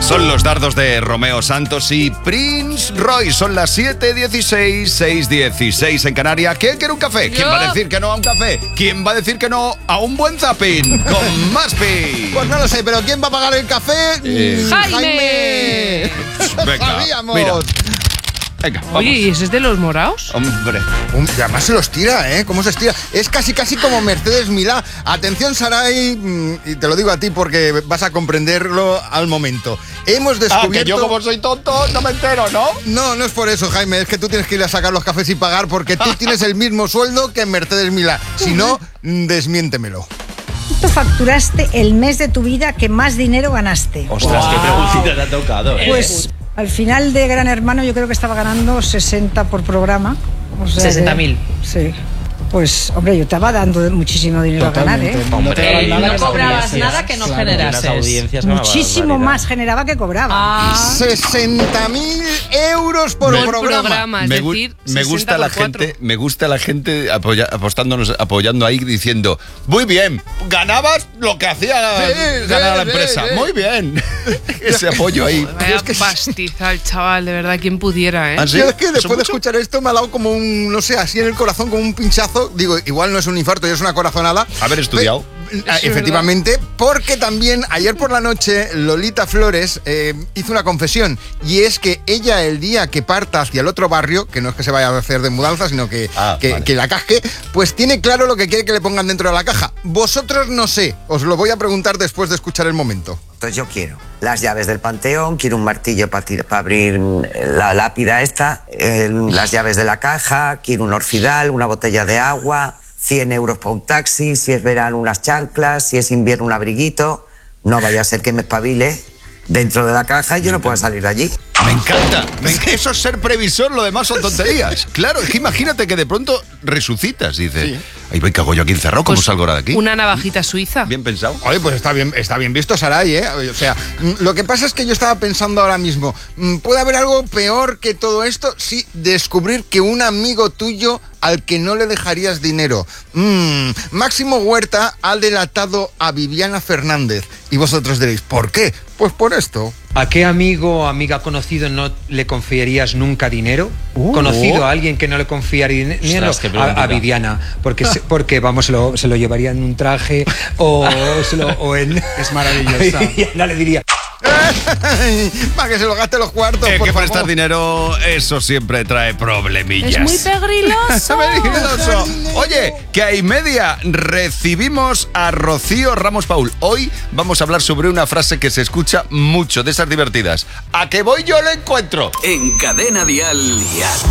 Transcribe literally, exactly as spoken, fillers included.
Son los dardos de Romeo Santos y Prince Royce. Son las siete dieciséis, seis dieciséis en Canarias. ¿Quién quiere un café? ¿Quién Yo. va a decir que no a un café? ¿Quién va a decir que no a un buen zapping? Con Maspi. Pues no lo sé, pero ¿quién va a pagar el café? Eh. Mm, ¡Jaime! Venga, Sabíamos. mira. Venga, vamos. Oye, ¿y ese es de los moraos? Hombre. Um, y además se los tira, ¿eh? ¿Cómo se estira? Es casi, casi como Mercedes Milá. Atención, Saray, mm, y te lo digo a ti porque vas a comprenderlo al momento. Hemos Ah, descubierto... que yo como soy tonto no me entero, ¿no? No, no es por eso, Jaime, es que tú tienes que ir a sacar los cafés y pagar porque tú tienes el mismo sueldo que Mercedes Milá. Si no, mm, desmiéntemelo. ¿Cuánto facturaste el mes de tu vida que más dinero ganaste? Ostras, qué preguntita te ha tocado. Pues al final de Gran Hermano yo creo que estaba ganando sesenta por programa. O sea sesenta que- mil. Sí. Pues, hombre, yo estaba dando muchísimo dinero a ganar, ¿eh? Hombre, Eh, nada no que cobrabas audiencias. nada que no Claro, generases. unas audiencias, una Muchísimo barbaridad. más generaba que cobraba. Ah, sesenta mil euros por por programa. programa, es me, gu- decir, me gusta sesenta la por cuatro. gente, me gusta la gente apoya- apostándonos, apoyando ahí diciendo, muy bien, ganabas lo que hacía Sí, ganar sí, la sí, empresa, sí. muy bien. Ese apoyo ahí. Vaya es que- pastizal, chaval, de verdad, quien pudiera, ¿eh? ¿Ah, sí? Yo es que después ¿Eso de mucho? escuchar esto me ha dado como un, no sé, así en el corazón, como un pinchazo. Digo, igual no es un infarto, ya es una corazonada. Haber estudiado. Pe- ah, Efectivamente, porque también ayer por la noche Lolita Flores eh, hizo una confesión, y es que ella el día que parta hacia el otro barrio, que no es que se vaya a hacer de mudanza, sino que, Ah, que, vale. que la casque, pues tiene claro lo que quiere que le pongan dentro de la caja. Vosotros no sé, os lo voy a preguntar después de escuchar el momento. Entonces yo quiero las llaves del panteón, quiero un martillo para abrir la lápida esta, eh, las llaves de la caja, quiero un orfidal, una botella de agua, cien euros para un taxi, si es verano unas chanclas, si es invierno un abriguito. No vaya a ser que me espabile dentro de la caja y yo no pueda salir de allí. Me encanta. Me enc- Eso es ser previsor, lo demás son tonterías. Claro, es que imagínate que de pronto resucitas, dices, ahí voy, cago yo aquí encerrado, ¿cómo Pues salgo ahora de aquí? Una navajita suiza. Bien pensado. Oye, pues está bien, está bien visto, Saray, ¿eh? O sea, mm, lo que pasa es que yo estaba pensando ahora mismo, mm, ¿puede haber algo peor que todo esto? Sí, descubrir que un amigo tuyo al que no le dejarías dinero. Mm, Máximo Huerta ha delatado a Viviana Fernández. Y vosotros diréis, ¿por qué? Pues por esto. ¿A qué amigo o amiga conocido no le confiarías nunca dinero? ¿Conocido a alguien que no le confiaría din- dinero? Ostras, qué A, preguntita. a Viviana, porque, se- porque vamos, se lo, se lo llevaría en un traje o, se lo, o en... Es maravillosa. Y Viviana le diría, Para que se lo gaste los cuartos, Es por que favor. prestar dinero, eso siempre trae problemillas. Es muy pegriloso. Peligroso. Oye, que hay media recibimos a Rocío Ramos Paul. Hoy vamos a hablar sobre una frase que se escucha mucho, de esas divertidas. ¿A que voy yo lo encuentro? En Cadena Dial.